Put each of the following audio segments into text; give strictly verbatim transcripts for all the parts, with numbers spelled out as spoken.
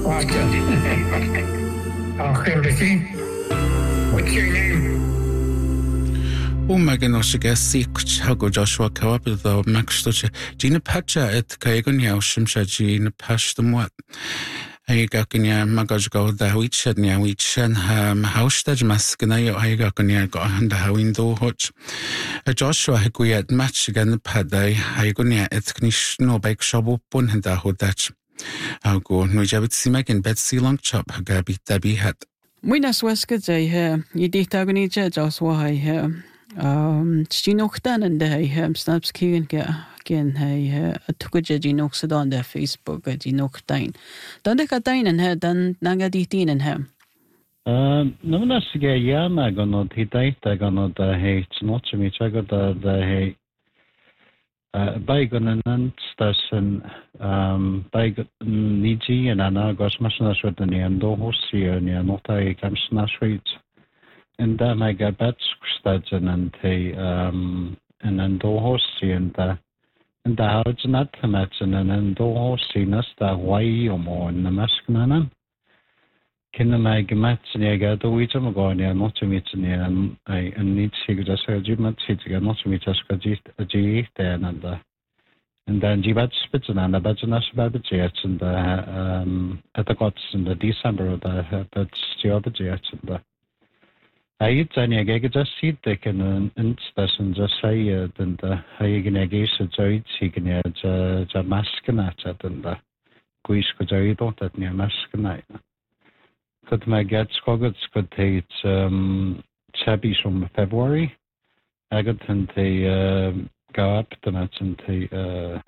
Roger. Okay, Lucy. What's your name? Umagen os ag sikch hago Joshua Kawab the Maxtoche Gina Pacha et Kagon Yaushim Gina Pashtamwat. Aygakunya Magajgo the Wichan Wichan Ham Haustage Maskanayo Aygakunya go and the Hawindo Hutch. A Joshua Higuat match again the Paday Hagonia et Knishno Bake Shabu Bun and the Hodach. I'll go Nujabit Simakin Betsy Long Chop Hagabi Tabi hat. Muinas Weska Jay here, you did Tagoni Joshua here. Um, Stinochtan and the ham snaps Keegan again. Hey, I took a Jinoxed on their Facebook at Jinochtain. Don't they got and had done Nagaditin and ham? Um, no, that's a gay yam. I got not hit. I got not the hate. Not to me. I got the hate. Uh, Bygone and Stasson, um, Bygone Niji and Anna Gosmasna Shotani and Dohosi and Yanota Kamsna Street. And then I got bad station and they um and then do hosti and the and the house not to match and then do hosti nasta Hawaii or more in the maskman. Can the mag match and I got the wheat of Magonia not to meet and I and need to get a surgeon to not to meet us a G then and the and then G bad spits and the badgenas babbage and the um at the gots in the December of the but still the jets and the I tell you, I just see they can instance and just say that the Haganagis a joy chicken at a maskanat and the Guisko don't at near maskanite. Could my get scoggets could take um chabbies from February. I got and they go up the nuts and they uh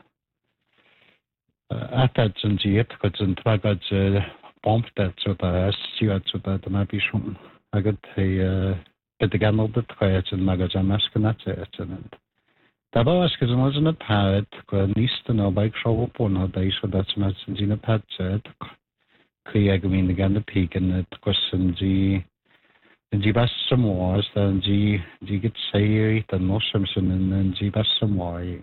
at that and the it could and I got bomb that so that I see what so that might be some. I got a bit again of the quiet and magazine maskanat and the boss is not a parrot, Nista no bike show upon her day, so that's much in a pet set. Kriegmin again the peak and it question the the best some more than the the get say it and no Simpson and then the best some more. It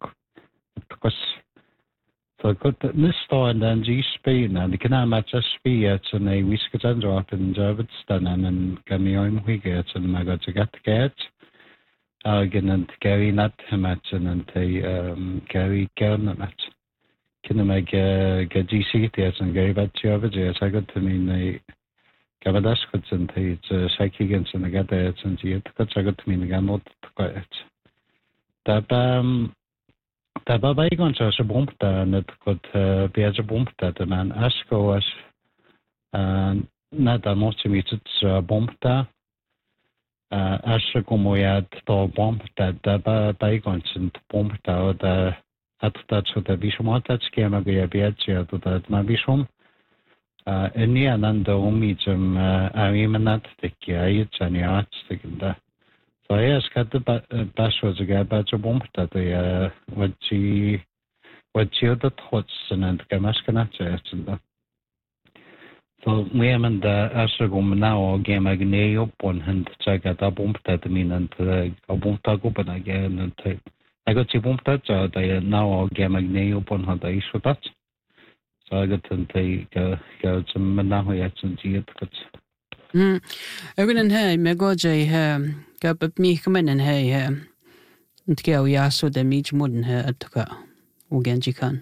was so good that this store and then G Spain and the can match a spear and a whiskers and drop and Jarvis Stunnan and Gamion Wiggets and my god to get the cat. Again and Gary Nut match and a um Gary Gern match. Can I make a get G C T S and Gary Bat Jarvis? I got to mean a Gavadaskets and it's a psychics and I got that and the I got to mean again not quiet. That um Da var bygone så så bombta net got be så bombta det men asko was eh nada måste vi så bombta eh asko como jag då bombta da var bygone så bombta och da att det så det vi som att det skema gå be så då det man vi som eh en ny annan då om som är men att det är ju så ni att det so I asked the best was a guy about a bomb that they what she what she had the thoughts and the Gamaskanat and so we am in the Asagum now game again up on hand check at a bomb that mean and a bomb tag open again and I got the bomb that they now game again up on how they should that so I got to take go some now yet and see it. Mm. Ögonen här med Gojay här gab mig kommen här här. Inte jag jag så det mig modern här att ka och genji kan.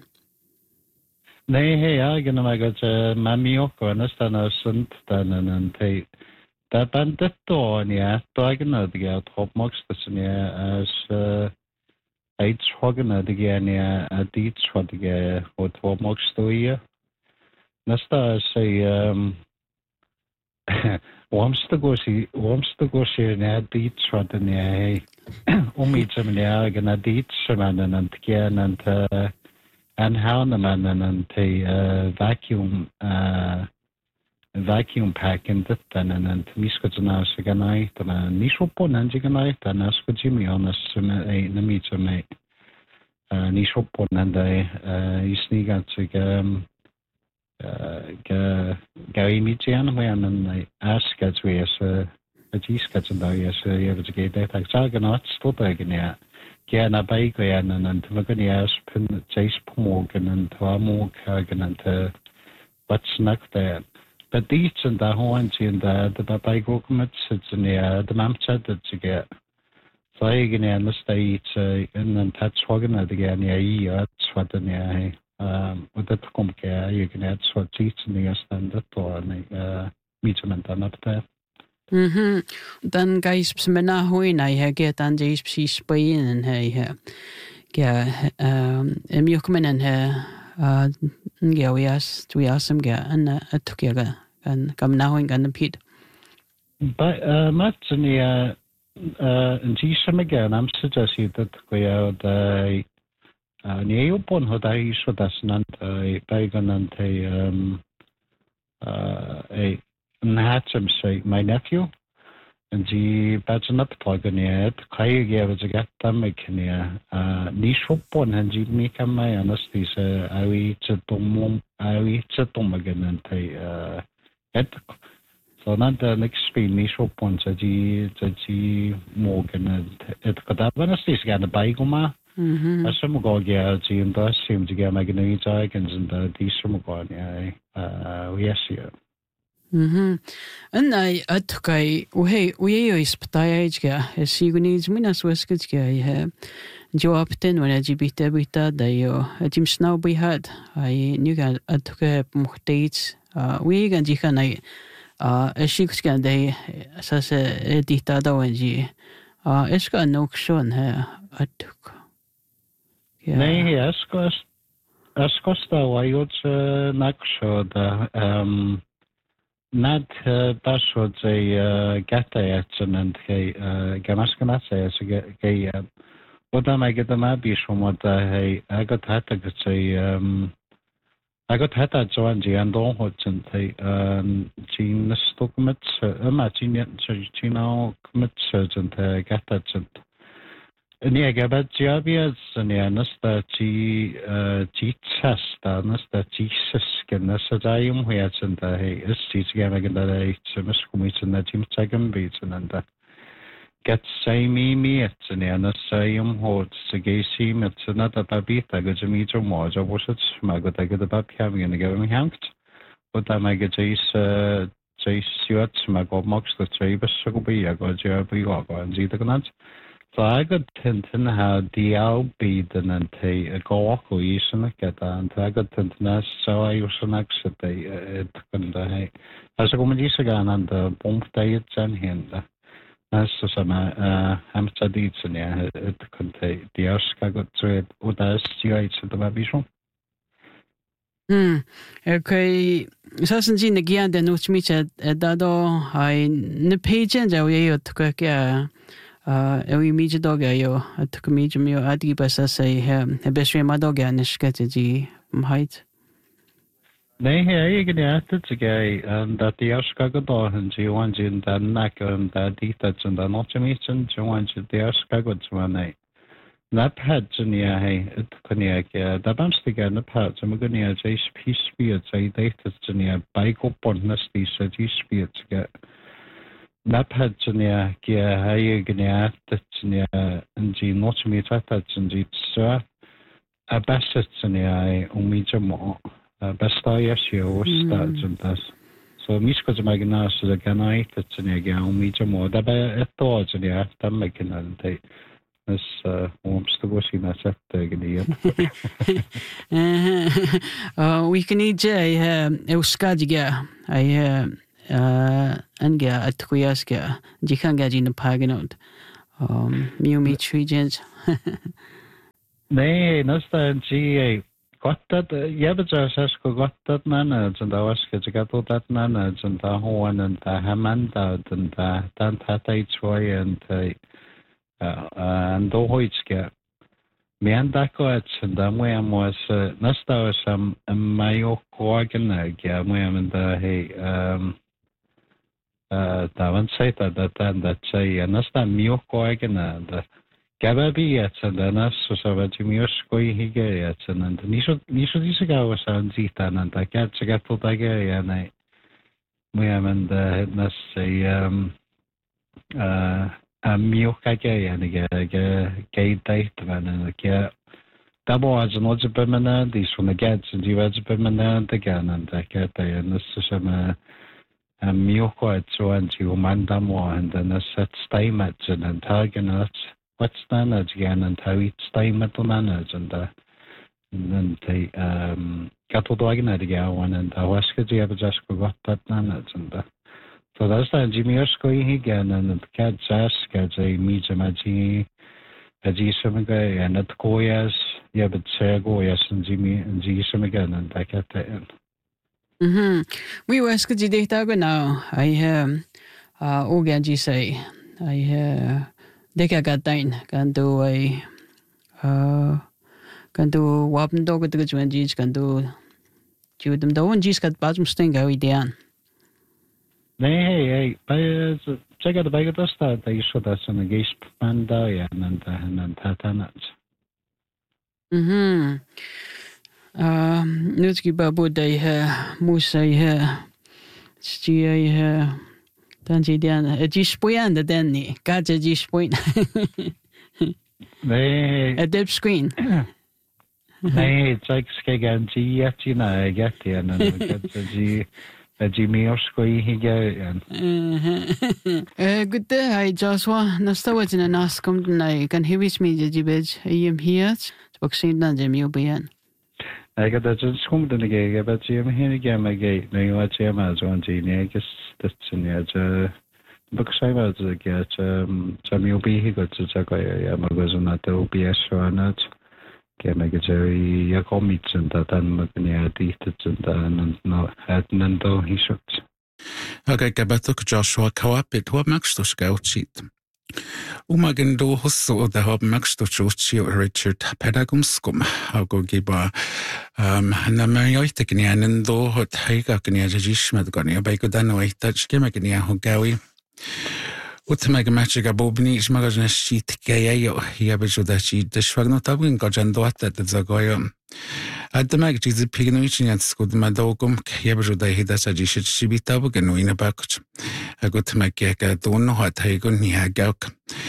Nej hej jag kan man gå mammi och nästan sånt där en te. Där bandet då ni då kan det gå trop max det ni as eight hogan det ge ni att dit så det ge och trop max då ju. Nästa säg Wamsta gosi, wamsta gosi na diets wat en ja, om iets om ja, gana diets man en tgen en en houden man en te vacuum vacuum pack en dit en en miskot na se gana ita na nisopon en gana ita na sko Jimmy honest me na meet me nisopon en de isnigat sig Gary Michian, when I ask as we as a G-sketch and I as a year to get that. I saw not stop again. Gärna Bagan and Magonias, Chase Pomogan and Tuamok Hagan and what's next there. But these and the horns in the the baby commits it's in the the mam said that to get. So again in the state in and touch wagon again yeah yeah it's what the yeah um with the come care you can add so teach in the standard or uh measurement and up there. Mhm. Dan guys smena hoina ja get an jeis psis bayin he. Ja um em yukmenen he uh ja wias wiasem ga an atukya gan kam na hoin gan pit. But uh much in the uh in jeisem again I'm suggesting that go the uh neo pon ho dai so das nan by gan um uh a Natsum say my nephew and the badge up target Kai gave a get them a niche upon and G me come my anesthesia I eat a tom I eat a tom again and a et so not the next speed niche upon a G G Morgan and it could have anesthesia got a baigoma. As some go get G and does seem to get my items and the decent one, yeah, yes, yeah. Mhm. En ai atkai uhe uye isptaya ga siguniz minas waskit ga he jawabten wana jibita bita dayo jim snow bi had ai nuga atkai muhtait uye gan jikan ai a shiks gan dai sase edita da wanji a eska nokshon he atuk Nee, eskos eskos da wayot naksho da um Nad bashod ze gata and he gamaskanasa so ge oda ma get ma bi shoma da he I got hata get say um I got hata joan ji and on hot and he um chin stokmet ma chin chino kmet and gata and Nee, gabad jabias nee nasta chi chi chasta nasta chi sisken nasta jayum huyatsen da he is chi gamagan da he semis kumitsen da jim chagam beatsen and da get say me me it's nee nasta yum hot segesi metsen da babita gajmi jo moja was magota get da babkam and gavim hangt but da ma get is jais yuat magob mox the tribes so be ya go jabi go and ji the So I got tintin how D L B than and a go who using a get and I got tintin so I use an exit it can the as a comedy again and the bomb diet and hinder. As some uh hamster deeds in it can take the Oscar got to it or that's the the baby show. Hmm. Okay. Sasen jin the gian den uchmicha dado I ne page and I took a Uh, ewi mija doga yo atuk mija mio adi basa say he beswe ma doga nishkete ji mheit. Nee, he igen at to gay and that the Oscar got and she wants in the neck and the details and the not to meet and she wants the Oscar got one night. That had Junia hey it coniac the bamstig and the parts and we're going to say peace spirits I dated Junia bike up on nasty so G spirits get. Napad Junia Gia Hay Gnia Junia and G not me at and G sir a basset Junia umijamo a besta yes you was that and das. So Misko Magnas is a ganite Junia umijamo da be thought Junia after making and take this uh wants to go see that set Gnia. Uh we can eat J Euskadiga I uh Uh, anga atkuyaska jikanga jina paganot um miu mi trijens Nee, nasta G got that yabaja sasko got that nana and awaska jagato that nana and the hoan and the hamanda and the dan tatai choi and uh and dohoitska Miandako at and the mwam was nasta was some mayo koagana ya mwam and the hey um Uh, Davan said that that and that say and that's that mio koigen and gababi yet and then us so that you skoi hige yet and niso niso disiga was on zitan and I get to get to the gay and I we am and the say um uh a mio kage and a gay date and a was an odd permanent, these from the gets and you was permanent again, and I get there, and this is a mjölk så en till mandam och en den sätt stämmet så den tagen att what's den att igen en tagit stämmet och annat och där den till ehm kattdagen är det igen en där vad ska jag just gå gott att annat och där så där så Jimmy ska igen en kat sas ska jag meet med Jimmy Jimmy som går en att kojas jag vet säga kojas Jimmy Jimmy som igen en där kat Mhm. We were skid de tago now. I um uh ogaji say. I uh deka gatain kan do I uh kan do wapn dog de gwen jis kan do ju dem do jis kat bajum sting go idean. Nej, hej, hej. Bara check out the bag of stuff that you should have some geist panda and and and tatanats. Mhm. Um, nu ska bara både här musa här stia här den tiden är ju spojande den ni kanske ju spoj Nej. A deep screen. Nej, jag ska ganska jättegärna jag get igen och ganska ju ju mer ska jag igen. Eh good day I just wa nasta wa jina nas kom na kan hevis me ju bej im here vaccine na je mi obian. Jag got that just come den gege but jag men här igen med gege nu jag att jag med så en gene just det sen jag så boxar var så get så mi obi he got så så jag men går så na det obi så annat kan jag ju jag kommer inte så att man kan ju dit så där nå att någon då he shot. Aga gabatok Joshua Kawapit hua maxto skauchit. Umagen do hosso da hab maxto chochi Richard Pedagumskum ago giba um na mayoite gnianen do hot haiga gnia jishmed gnia by godano ita skema gnia hogawi. Utmega machiga bobni smagajna shit gayo yabejo da chi de shwagno tabin gajando atta de zagoyo. Adamag jiz pignoichin at skud madogum yabejo da hida sa jishit shibitabu genuina bakch. Agot magga don hot haigun niagauk.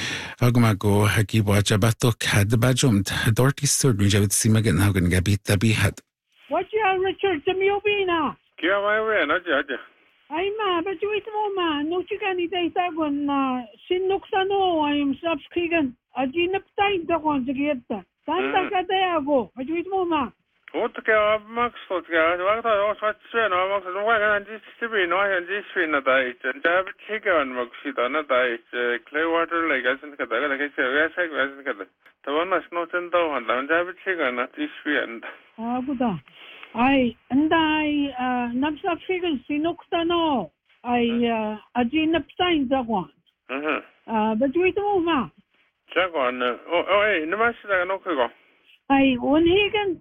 Agmago hagi wajabato kad bajum dorti surgery javid simagan hagen gabita bihad. What you are Richard Jamiobina? Kia mai we na jaja. Ai ma, but you wait mo ma, no chicken ni tay tagon na sinuksano ayum subscriben. Ajina ptain tagon sigeta. Tanda ka tayago, but you wait mo ma. What ka max tot ka, wa ta o swat swen o max no wa kan dis tibi no yan dis fin na dai. Jab chicken max sita na dai. Clearwater lake asin ka daga ka se ya sa ka asin ka. Tawan mas no ten do han dan jab chicken na dis fin. Ah buda. Ai andai nam subscriben sinuksano ai ajina ptain tagon. Mhm. Ah, but you wait mo ma. Jagon o o ei, no mas da no ko. Ai on higan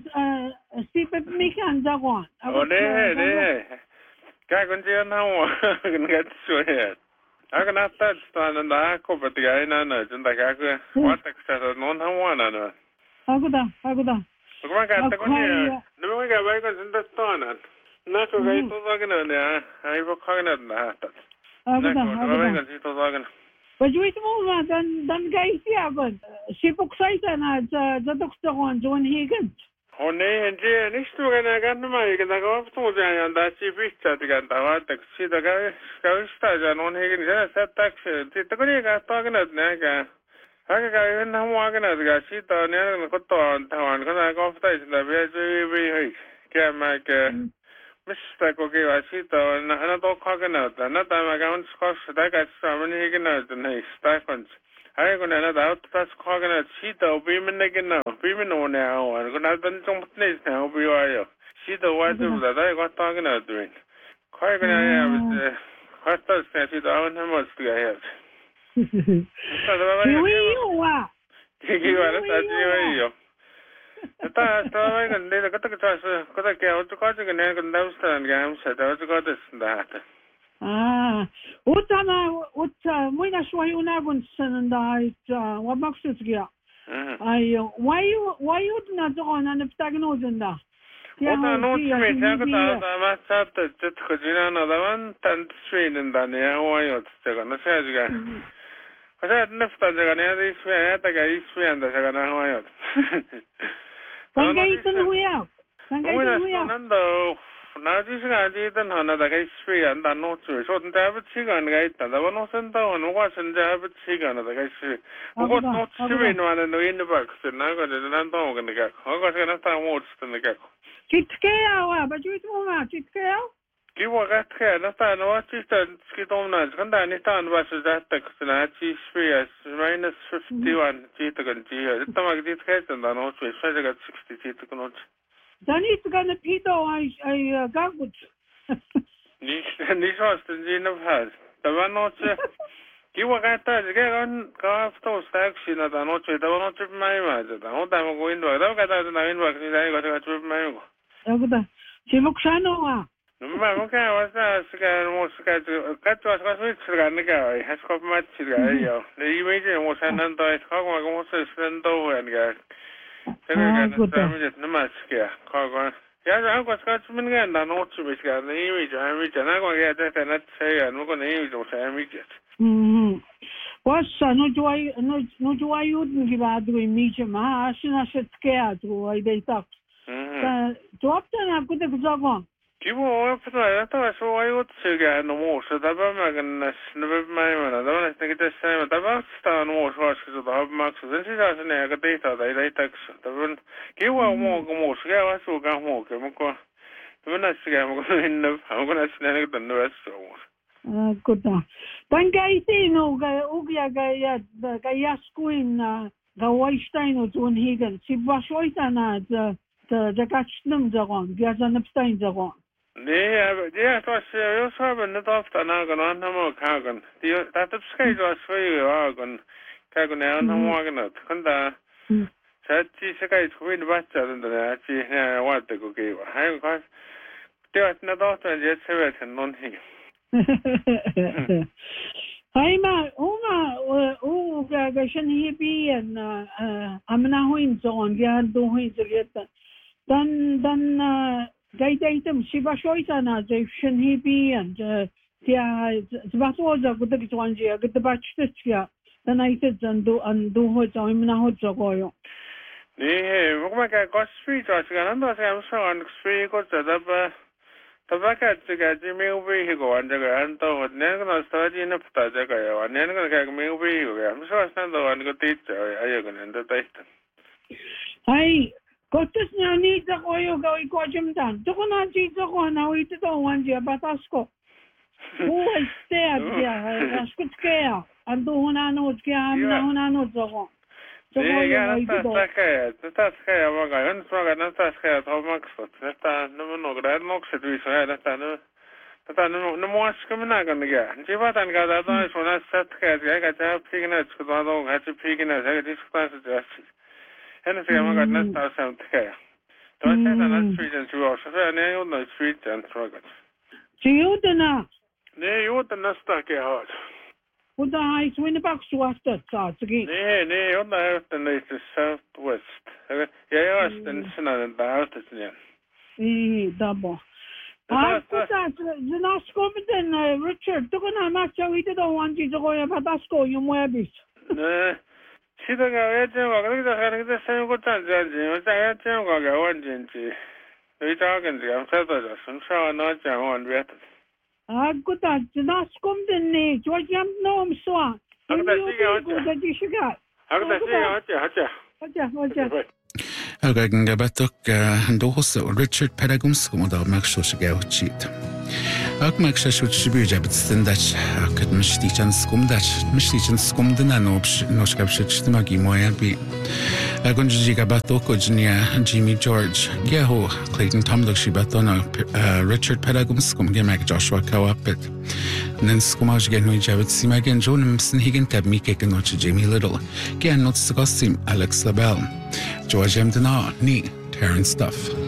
sipet mikan tagon. O ne ne. Ka kun je na wa kan ga so he. Aga na ta sta na ko bet ga na na jinda ka ko wa ta ka no na wa na na. Aguda, aguda. Kuma ka ta ko ni. No me ga ba ko jinda sta na. Na ko ga to ga na ne. Ai bo ka na na ta. Aguda, Na ko aguda. ga to ga na. But you wait mo ma dan dan guys ya but sipok saita na za za doktor on John Higgins. O ne je ni stu ga na ga na mai ga ga to ja ya da chi pizza ti ga da wa ta si da ga ga sta ja non he ga sa ta ti ta ko ni ga ta ga na na ga ha ga ga na mo ga na ga si ta ne ko to ta wan ga na ko sta da be je be he ke ma ke Mister ko ke wa si ta na na to ka ga na ta na ta ma ga un ko sta ga sa ma ni ga na na sta kon Ai ko na na da ta ko ga na si ta bi min na ga na bi min no na wa ko na dan chong ne na bi wa yo si ta wa zu da da ko ta ga na du ko ga na ya bi ha ta sa si da na mo stu ga ya ta da ba Wi wa. ki ki wa ta ji wa yo ta ta wa ga ne da ka ta ka sa ko ta ke o ko ga ne ga da sta ga am sa da ko da da ta Ah, utama uta moina shwai unagun sananda ita wa maksud gya. Ai why you why you na doon na ptagno janda. Ota no ti me ta ka ta da ma sa ta ta ko jina na da wan tan swin nda ne wa yo ta ga na sa ga. Asa na sta ga ne di swin ta ga i swin da ga na wa yo. Kan ga iten huya. Kan ga iten huya. Nando na ji siga ji den hana da ga spi an da no chu so den da bu chi ga ga ita da no sen da no wa sen da bu chi ga da ga spi. Ko no spi no an no in the box na ga da nan do ga ga. Ko ga ga na ta mo sten ga. Chitkea wa ba ju tu ma chitkea. Ki wa ga tkea na ta no wa chi ta ski dom na kan da ni ta ba se da ta na chi spi as minus fifty-one chi ta ga chi. Ta ma ga tkea da no chu sa ga sixty chi ta no. Dan is gonna pito I I gagut. Ni ni so sten ji na has. Da va no che. Ki wa ga ta ga ga ga sto stack shi na da no che da no che mai ma da no da mo go in do da ga da na in wa ni da ga ga che mai go. Aguda. Chi muksano wa. No ma mo ka wa sa sa ga mo sa ga ka to sa so chi ga ni ga has ko ma chi ga yo. Ne i me je mo sa nan do ka ko mo sa sen do wa ga. Sa ga ga sa mi je na ma chi ga. Ka ko ya ra ko sa chi min ga na no chi be ga ni mi je mi je na ko ga da ta na che ga mo ko ni jo sa mi je. Mhm. Wasa no joai no no joai uden gibadu in miche ma asina setkea tu ai dei tak. Mhm. Tu opta na kude kuzagon. Ki wo pa ta ta so ai wo che ga no mo so da ba ma ga na na ba mai ma da na ta ke ta sa da ba sta no mo so so da ba ma so den si da ne ga dei ta dai dai tak da ban ki wo mo go mo so ga wa so ga mo ke mo ko. Da na si ga mo ko in na mo ko na si na ga da no so. Kuda. Dan ga ite no ga ugia ga ya ga ya skuin ga Weinstein o tun higen. Si ba shoita na da da da ga chnum zagon. Ga za napstein zagon. Ne ja, ja, to se jo so na to sta na ga na mo ka ga. Ti ta ta skai jo so jo ga ka ga na na mo ga na. Kan da sa ti se kai ku ni ba ta da na ti na wa ta ko ke wa. Hai ka ti na to ta je se ve ten non hi. Hai ma uma u ga ga shen hi bi en amna hoin zon ga do hoin zeta. Dan dan Gai daitem si ba shoita na ze shen hi bi and tia zba so za gude ki twanji ga de ba chitsia dan ai te zando an do ho za im na ho za go yo ni he mo ma ka ko street za ga nan do sa am so an street ko za da ba ta ba ka ze ga ji me ubi hi go an ga an to ho ne ga na sta ji na pta za ga ya ne ga ga me ubi hi go ya am so san do an go ti cha ai ga ne da ta ai Kotus na ni za ko yo ga i ko jim dan. To ko na ji za ko na wi to wan ji batasko. Wo ste ya asko tkea. Ando hona no tkea amna hona no za ko. To ko yo i to. Ta ka ta ka ya ma ga an so ga na ta ka to max to. Ta no no gra no se tu so ya ta no. Ta no no mo as ka na ga ga. Ji ba tan ga da to so na sat ka ga ga ta pigna ko da do ga ti pigna ga ti ska sa ja. En se llama Garnet Sound Care. Entonces, en la street en su oso, en el no street en Trogat. Si udena. Ne, udena sta ke har. Uda hai swin back to us that sa tigi. Ne, ne, udena den is the southwest. Ja, ja, den sina den där ute sen. I dabo. Ah, kuta, zna skomden Richard, to na ma chawi to do wanji to go ya patasko you mwebis. Ne. Sida ga ya chen wa ga ga ga ga san ko tan jan ji wa ta ya chen wa ga wan jin ji. Dei ta ga ji am sa da da sun sha na jan wan vet. Ah kuta zna skomden ne, jo jam no mswa. Aga da ji ga ga ji shiga. Aga da ji ga ha ha. Aja, aja. Aga ga batok ndohso Richard Pedagumskum da makshos ga uchit. Ak makshos uchbi jabit stendach akad mishti chan skumdach mishti chan skumdana no no skapshit shtmagi moya bi. Agun jiga batok ojnia Jimmy George Geho Clayton Tomdok shibatona Richard Pedagumskum gemak Joshua Kawapit. Nen skumaj gen no jabit simagen John Msin higen kab mike gen no Jamie Little. Gen not scosim Alex Labelle. George M. Dana, ni Terrence Duff.